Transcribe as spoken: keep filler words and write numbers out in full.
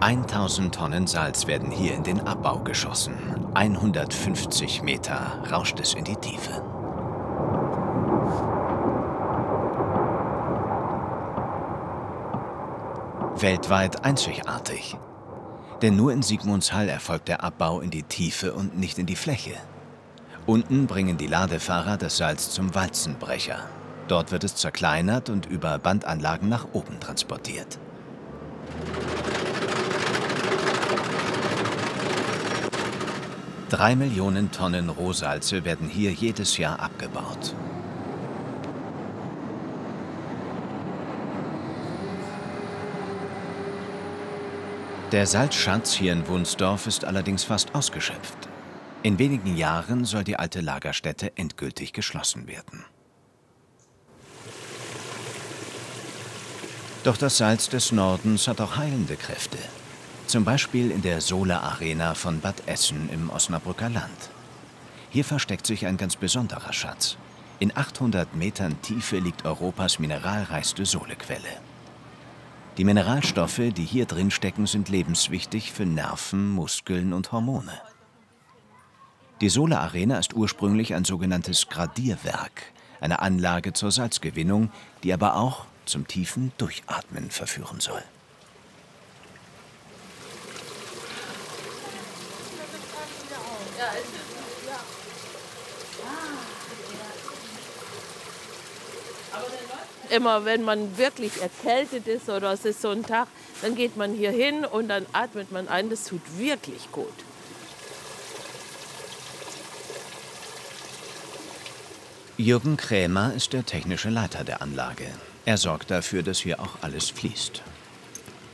tausend Tonnen Salz werden hier in den Abbau geschossen. hundertfünfzig Meter rauscht es in die Tiefe. Weltweit einzigartig. Denn nur in Sigmundshall erfolgt der Abbau in die Tiefe und nicht in die Fläche. Unten bringen die Ladefahrer das Salz zum Walzenbrecher. Dort wird es zerkleinert und über Bandanlagen nach oben transportiert. Drei Millionen Tonnen Rohsalze werden hier jedes Jahr abgebaut. Der Salzschatz hier in Wunsdorf ist allerdings fast ausgeschöpft. In wenigen Jahren soll die alte Lagerstätte endgültig geschlossen werden. Doch das Salz des Nordens hat auch heilende Kräfte. Zum Beispiel in der Sola Arena von Bad Essen im Osnabrücker Land. Hier versteckt sich ein ganz besonderer Schatz. In achthundert Metern Tiefe liegt Europas mineralreichste Solequelle. Die Mineralstoffe, die hier drin stecken, sind lebenswichtig für Nerven, Muskeln und Hormone. Die Sola Arena ist ursprünglich ein sogenanntes Gradierwerk, eine Anlage zur Salzgewinnung, die aber auch zum tiefen Durchatmen verführen soll. Immer wenn man wirklich erkältet ist oder es ist so ein Tag, dann geht man hier hin und dann atmet man ein. Das tut wirklich gut. Jürgen Krämer ist der technische Leiter der Anlage. Er sorgt dafür, dass hier auch alles fließt.